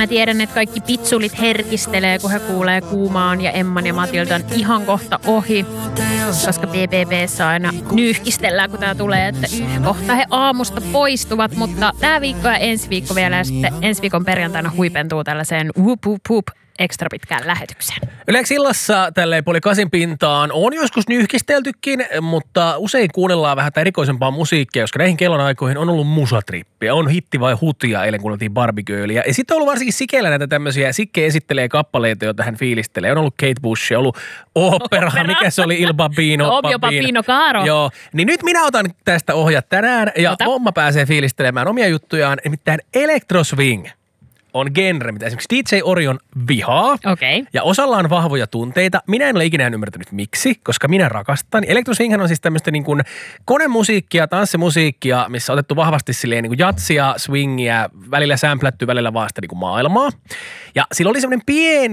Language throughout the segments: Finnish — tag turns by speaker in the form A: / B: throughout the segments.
A: Mä tiedän, että kaikki pitsulit herkistelee, kun he kuulee Kuumaan ja Emman ja Matildan ihan kohta ohi. Koska BBB:ssä aina nyyhkistellään, kun tää tulee, että kohta he aamusta poistuvat. Mutta tää viikko ja ensi viikko vielä ja sitten ensi viikon perjantaina huipentuu tällaiseen whoop whoop whoop ekstra pitkään lähetykseen.
B: Yleensä illassa tälleen 7:30 pintaan on joskus nyyhkisteltykin, mutta usein kuunnellaan vähän erikoisempaa musiikkia, koska näihin kellonaikoihin on ollut musatrippiä. On hitti vai hutia, eilen kuunneltiin Barbie Girlia. Ja sitten on ollut varsinkin Sikellä näitä tämmöisiä, Sikke esittelee kappaleita, joita hän fiilistelee. On ollut Kate Bush, on ollut opera, mikä se oli, Il Babino.
A: Ovvio Babino Caro.
B: Joo, niin nyt minä otan tästä ohjat tänään ja Omma pääsee fiilistelemään omia juttujaan, nimittäin Electro Swing on genre, mitä esimerkiksi DJ Orion vihaa.
A: Okay.
B: Ja osalla on vahvoja tunteita. Minä en ole ikinä ymmärtänyt miksi, koska minä rakastan. Electro Swinghän on siis tämmöistä niin kuin konemusiikkia, tanssimusiikkia, missä on otettu vahvasti silleen niin kuin jatsia, swingiä, välillä sämplätty, välillä vaan sitä niin kuin maailmaa. Ja sillä oli semmoinen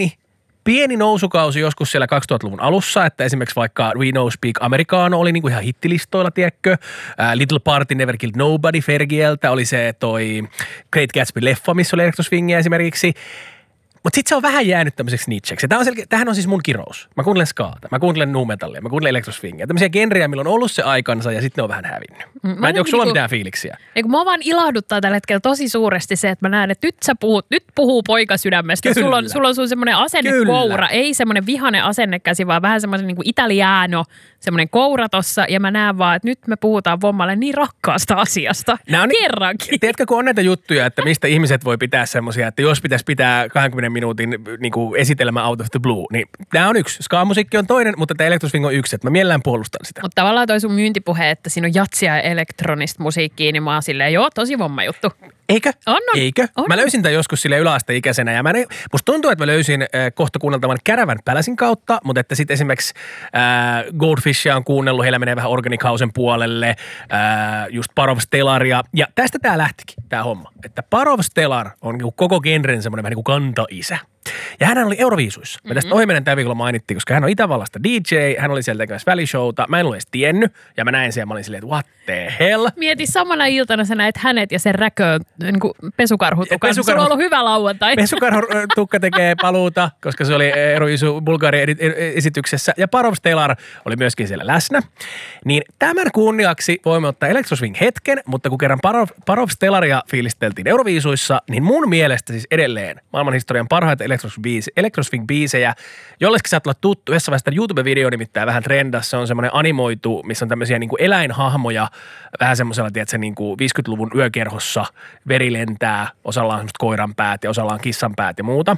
B: pieni nousukausi joskus siellä 2000-luvun alussa, että esimerkiksi vaikka We Know Speak Americano oli niinku ihan hittilistoilla, tiedätkö? Little Party Never Killed Nobody Fergieltä oli se toi Great Gatsby-leffa, missä oli Electro Swingia esimerkiksi. Mutta sitten se on vähän jäänyt tämmöiseksi nicheksi. Tämähän on siis mun kirous. Mä kuuntelen skaata, mä kuuntelen nu metallia, mä kuuntelen elektroswingia. Tämmöisiä genrejä, millä on ollut se aikansa ja sitten ne on vähän hävinnyt. Mä en tiedä, onko sulla mitään fiiliksiä?
A: Eikö mua vaan ilahduttaa tällä hetkellä tosi suuresti se, että mä näen, että nyt puhuu poika sydämestä. Sulla on semmoinen asennekoura, ei semmoinen vihainen asennekäsi, vaan vähän semmoinen niin kuin italiano, semmoinen koura tossa. Ja mä näen vaan, että nyt me puhutaan Vommalle niin rakkaasta asiasta. Kerrankin.
B: Tiedätkö, kun on näitä juttuja, että mistä ihmiset voi pitää semmoisia, että jos pitäisi pitää 20 minuutin niin kuin esitelmä Out of the Blue, niin tämä on yksi. Ska-musiikki on toinen, mutta tämä Electro Swing on yksi, että mä mielellään puolustan sitä.
A: Mutta tavallaan toi sun myyntipuhe, että siinä on jatsia ja elektronista musiikkia, niin mä oon silleen, joo, tosi Vomma juttu.
B: Eikö?
A: On.
B: Eikö?
A: On.
B: Mä löysin tämän joskus sille yläasteikäisenä ja musta tuntuu, että mä löysin kohta kuunneltavan Kärävän Päläsin kautta, mutta että sitten esimerkiksi Goldfishia on kuunnellut, heillä menee vähän Organic Housen puolelle, just Parov Stellaria. Ja tästä tää lähtikin, tää homma. Että Parov Stellar on koko genren semmoinen vähän niin kuin kantaisä. Ja hän oli Euroviisuissa. Me tästä ohimennen tämän viikolla mainittiin, koska hän on Itävallasta DJ, hän oli siellä tekemässä välishowta. Mä en ole edes tiennyt, ja mä näin sen ja mä olin silleen, että what the hell?
A: Mieti, samana iltana sä näet hänet ja sen räköön niin kuin pesukarhutukan. Sulla on ollut hyvä lauantai.
B: Pesukarhutukka tekee paluuta, koska se oli Euroviisu Bulgarian esityksessä. Ja Parov Stellar oli myöskin siellä läsnä. Niin tämän kunniaksi voimme ottaa Electro Swing hetken, mutta kun kerran Parov Stellaria fiilisteltiin Euroviisuissa, niin mun mielestä siis edelleen maailmanhistorian parhaita Electro Swing-biisejä, jollekin sä oot olla tuttu. Yhdessä vaiheessa YouTube-video nimittäin vähän trendassa. Se on semmoinen animoitu, missä on tämmöisiä niin kuin eläinhahmoja, vähän semmoisella, tiedätkö, niin kuin 50-luvun yökerhossa veri lentää, osalla on semmoista koiran päät ja osalla on kissan päät ja muuta.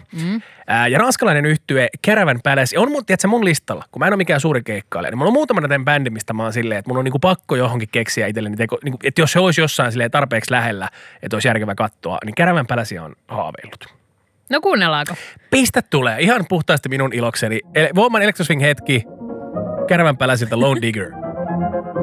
B: Ja ranskalainen yhtye Caravan Palace on mun listalla, kun mä en ole mikään suuri keikkailija, niin mulla on muutama näiden bändi, mistä mä oon silleen, että mun on niin kuin pakko johonkin keksiä itselleni, että jos se olisi jossain silleen tarpeeksi lähellä, että olisi järkevä katsoa, niin Caravan Palace on haaveillut.
A: No kuunnellaanko?
B: Pistä tulee. Ihan puhtaasti minun ilokseni. Vomman Electro Swing hetki. Caravan Palacilta Lone Digger.